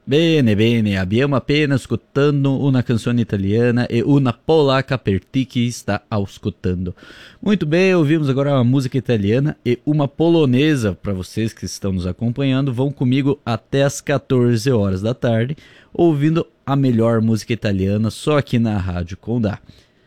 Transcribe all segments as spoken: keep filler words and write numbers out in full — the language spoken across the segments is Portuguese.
Bene, bene, abbiamo appena ascoltato una canzone italiana e una polacca per ti que está escutando. Muito bem, ouvimos agora uma música italiana e uma polonesa para vocês que estão nos acompanhando. Vão comigo até as quatorze horas da tarde, ouvindo a melhor música italiana só aqui na Rádio Condá.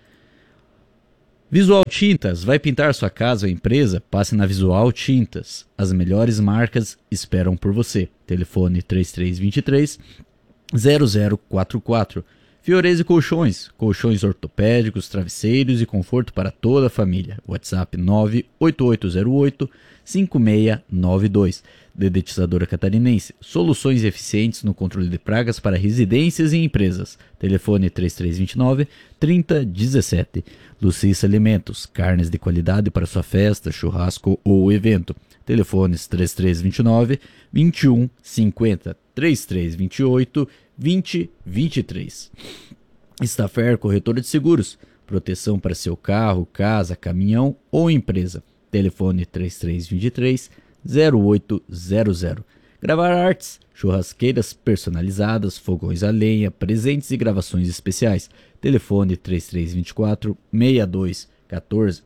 Visual Tintas, vai pintar sua casa ou empresa? Passe na Visual Tintas. As melhores marcas esperam por você. Telefone três três dois três, zero zero quatro quatro. Fiorese Colchões, colchões ortopédicos, travesseiros e conforto para toda a família. WhatsApp nove oito oito zero oito cinco seis nove dois. Dedetizadora Catarinense, soluções eficientes no controle de pragas para residências e empresas. Telefone três três dois nove, três zero um sete. Luciça Alimentos, carnes de qualidade para sua festa, churrasco ou evento. Telefones três três dois nove, dois um cinco zero, três três dois oito, dois zero dois três. Stafer Corretora de Seguros, proteção para seu carro, casa, caminhão ou empresa. Telefone três três dois três, zero oito zero zero. Gravar Artes, churrasqueiras personalizadas, fogões a lenha, presentes e gravações especiais. Telefone três três dois quatro, seis dois um quatro.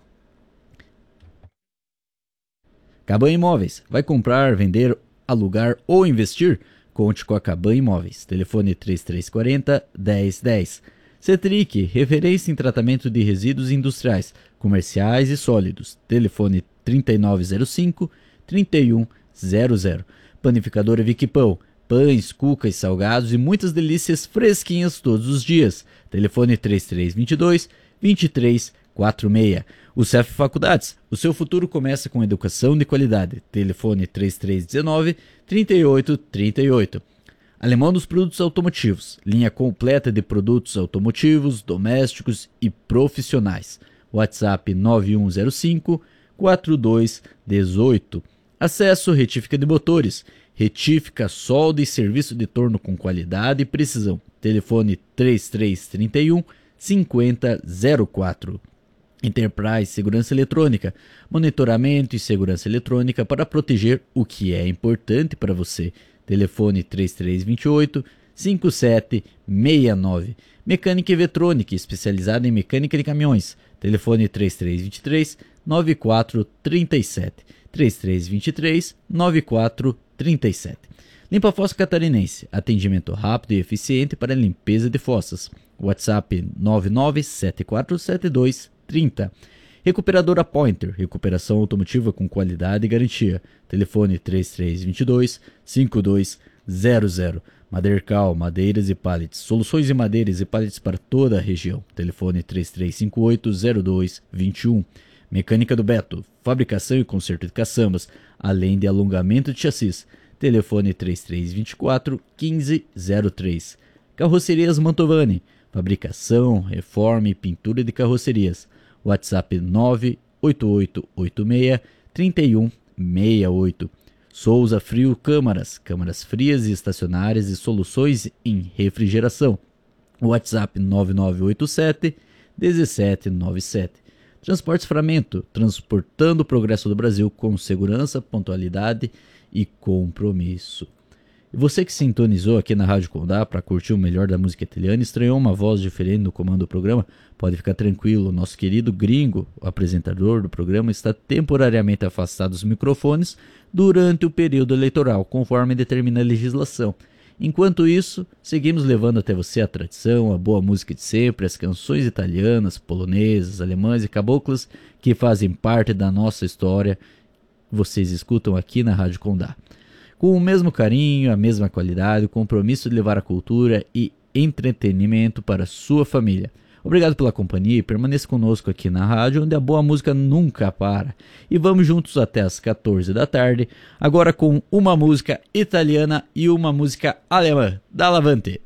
Caban Imóveis, vai comprar, vender, alugar ou investir? Conte com a Caban Imóveis. Telefone três três quatro zero, um zero um zero. Cetric, referência em tratamento de resíduos industriais, comerciais e sólidos. Telefone trinta e nove zero cinco, trinta e um zero zero. Panificadora Viquipão, pães, cucas, salgados e muitas delícias fresquinhas todos os dias. Telefone três três dois dois, dois três quatro seis. O C E F Faculdades, o seu futuro começa com educação de qualidade. Telefone três três um nove, três oito três oito. Alemão dos Produtos Automotivos, linha completa de produtos automotivos, domésticos e profissionais. WhatsApp nove um zero cinco, quatro dois um oito. Acesso Retífica de Motores, retífica, solda e serviço de torno com qualidade e precisão. Telefone três três três um, cinco zero zero quatro. Enterprise Segurança Eletrônica, monitoramento e segurança eletrônica para proteger o que é importante para você. Telefone três três dois oito, cinco sete seis nove. Mecânica e Vetrônica, especializada em mecânica de caminhões. Telefone três três dois três, nove quatro três sete. três três dois três, nove quatro três sete. Limpa Fossa Catarinense, atendimento rápido e eficiente para limpeza de fossas. WhatsApp nove nove sete quatro sete dois três zero. Recuperadora Pointer, recuperação automotiva com qualidade e garantia. Telefone três três dois dois, cinco dois zero zero. Madercal, madeiras e pallets, soluções em madeiras e pallets para toda a região. Telefone três três cinco oito, zero dois dois um. Mecânica do Beto, fabricação e conserto de caçambas, além de alongamento de chassis. Telefone três três dois quatro, um cinco zero três. Carrocerias Mantovani, fabricação, reforma e pintura de carrocerias. WhatsApp nove oito oito oito seis, três um seis oito. Souza Frio Câmaras, câmaras frias e estacionárias e soluções em refrigeração. WhatsApp nove nove oito sete, um sete nove sete. Transportes Framento, transportando o progresso do Brasil com segurança, pontualidade e compromisso. E você que sintonizou aqui na Rádio Condá para curtir o melhor da música italiana, estranhou uma voz diferente no comando do programa? Pode ficar tranquilo, nosso querido gringo, o apresentador do programa, está temporariamente afastado dos microfones durante o período eleitoral, conforme determina a legislação. Enquanto isso, seguimos levando até você a tradição, a boa música de sempre, as canções italianas, polonesas, alemãs e caboclas que fazem parte da nossa história. Vocês escutam aqui na Rádio Condá. Com o mesmo carinho, a mesma qualidade, o compromisso de levar a cultura e entretenimento para a sua família. Obrigado pela companhia e permaneça conosco aqui na rádio, onde a boa música nunca para. E vamos juntos até as quatorze da tarde, agora com uma música italiana e uma música alemã. Da Lavante!